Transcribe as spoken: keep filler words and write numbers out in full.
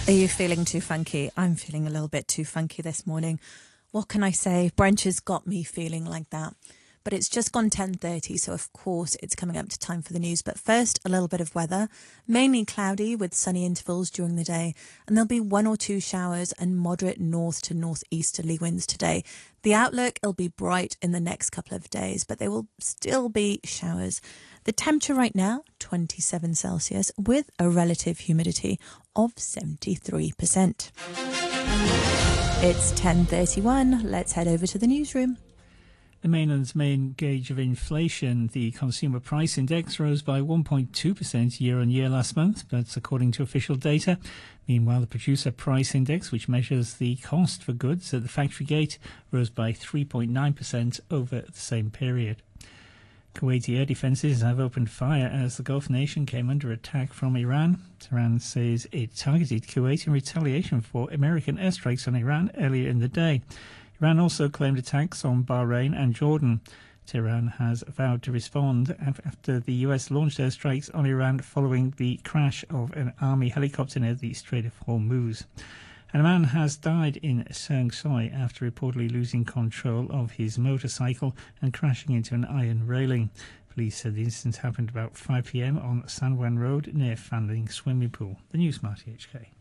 Are you feeling too funky? I'm feeling a little bit too funky this morning. What can I say? Brunch has got me feeling like that. But it's just gone ten thirty, so of course it's coming up to time for the news. But first, a little bit of weather. Mainly cloudy with sunny intervals during the day, and there'll be one or two showers and moderate north to northeasterly winds today. The outlook, it'll be bright in the next couple of days, but there will still be showers. The temperature right now, twenty-seven Celsius, with a relative humidity of seventy-three percent. It's ten thirty-one. Let's head over to the newsroom. The mainland's main gauge of inflation, the Consumer Price Index, rose by one point two percent year-on-year last month. That's according to official data. Meanwhile, the Producer Price Index, which measures the cost for goods at the factory gate, rose by three point nine percent over the same period. Kuwaiti air defences have opened fire as the Gulf nation came under attack from Iran. Tehran says it targeted Kuwait in retaliation for American airstrikes on Iran earlier in the day. Iran also claimed attacks on Bahrain and Jordan. Tehran has vowed to respond after the U S launched airstrikes on Iran following the crash of an army helicopter near the Strait of Hormuz. And a man has died in Seung-soi after reportedly losing control of his motorcycle and crashing into an iron railing. Police said the incident happened about five p.m. on San Wan Road near Fanling Swimming Pool. The News, Marty H K.